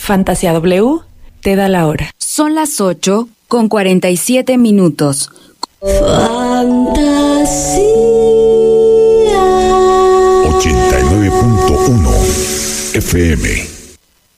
Fantasía W te da la hora. Son las 8:47. Fantasía 89.1 FM.